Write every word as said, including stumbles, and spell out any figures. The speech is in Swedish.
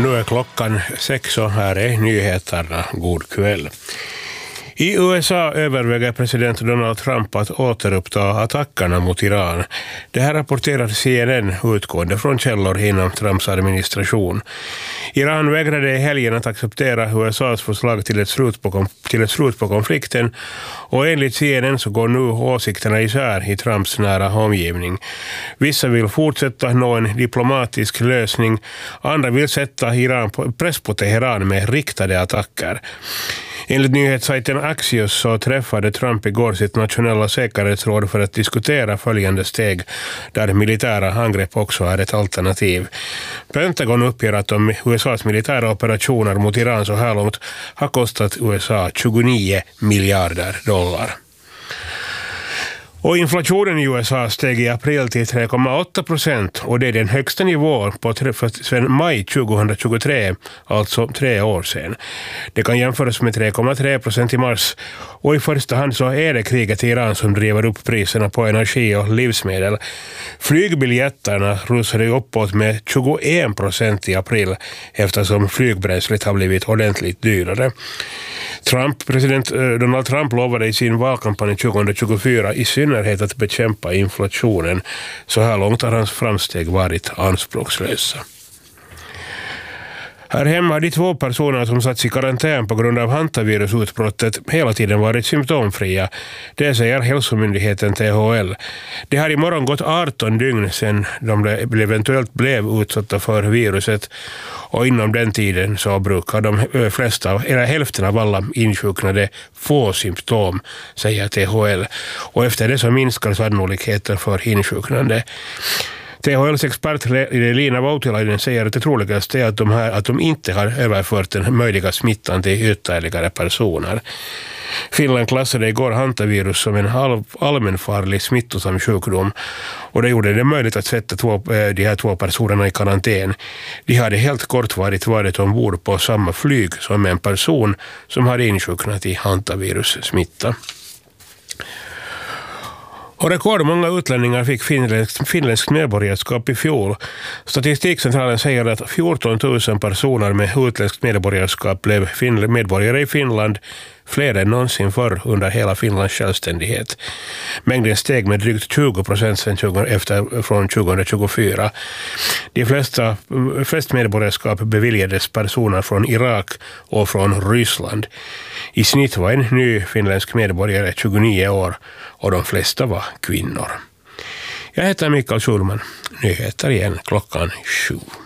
Nu är klockan sex och här är nyheterna. God kväll. I U S A överväger president Donald Trump att återuppta attackerna mot Iran. Det här rapporterar C N N utgående från källor inom Trumps administration. Iran vägrade i helgen att acceptera U S A:s förslag till ett slut på, till ett slut på konflikten, och enligt C N N så går nu åsikterna isär i Trumps nära omgivning. Vissa vill fortsätta nå en diplomatisk lösning, andra vill sätta Iran på, press på Teheran med riktade attacker. Enligt nyhetssajten Axios så träffade Trump igår sitt nationella säkerhetsråd för att diskutera följande steg, där militära angrepp också är ett alternativ. Pentagon uppger att de U S A:s militära operationer mot Iran så här långt har kostat U S A tjugonio miljarder dollar. Och inflationen i U S A steg i april till tre komma åtta procent, och det är den högsta nivån på sedan maj tjugohundratjugotre, alltså tre år sedan. Det kan jämföras med tre komma tre procent i mars, och i första hand så är det kriget i Iran som driver upp priserna på energi och livsmedel. Flygbiljetterna rusade uppåt med tjugoen procent i april eftersom flygbränslet har blivit ordentligt dyrare. Trump, president Donald Trump lovade i sin valkampanj tjugohundratjugofyra i synnerhet att bekämpa inflationen. Så här långt har hans framsteg varit anspråkslösa. Här hemma har de två personer som satts i karantän på grund av hantavirusutbrottet hela tiden varit symptomfria. Det säger hälsomyndigheten T H L. Det har imorgon gått arton dygn sedan de eventuellt blev utsatta för viruset, och inom den tiden så brukar de flesta, eller hälften av alla insjuknade få symptom, säger T H L. Och efter det så minskar sannolikheten för insjuknande. T H L:s expert Lina Vautilainen säger att det troligaste är att de, här, att de inte har överfört den möjliga smittan till ytterligare personer. Finland klassade igår hantavirus som en all, allmänfarlig smittosam sjukdom, och det gjorde det möjligt att sätta två, de här två personerna i karantän. De hade helt kort varit varit ombord på samma flyg som en person som hade insjuknat i hantavirussmitta. Och rekordmånga utlänningar fick finländskt, finländskt medborgarskap i fjol. Statistikcentralen säger att fjorton tusen personer med utländskt medborgarskap blev finl- medborgare i Finland, fler än någonsin förr under hela Finlands självständighet. Mängden steg med drygt tjugo procent sedan tjugo, efter, från tjugohundratjugofyra. De flesta flest medborgarskap beviljades personer från Irak och från Ryssland. I snitt var en ny finländsk medborgare tjugonio år, och de flesta var kvinnor. Jag heter Mikael Schulman. Nyheter igen klockan sju.